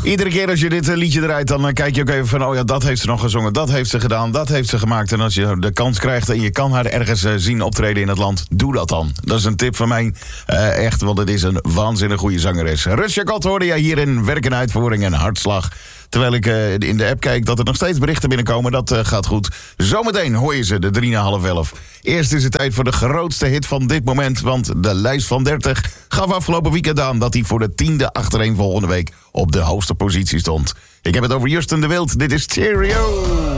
Iedere keer als je dit liedje draait, dan kijk je ook even van... oh ja, dat heeft ze nog gezongen, dat heeft ze gedaan, dat heeft ze gemaakt. En als je de kans krijgt en je kan haar ergens zien optreden in het land... doe dat dan. Dat is een tip van mij. Echt, want het is een waanzinnig goede zangeres. Russia Kot hoorde jij hier in Werk en Uitvoering en Hartslag. Terwijl ik in de app kijk dat er nog steeds berichten binnenkomen. Dat gaat goed. Zometeen hoor je ze, de 10:55. Eerst is het tijd voor de grootste hit van dit moment. Want de lijst van 30 gaf afgelopen weekend aan... dat hij voor de 10e achtereenvolgende week op de hoogste positie stond. Ik heb het over Justin de Wild. Dit is Cheerio.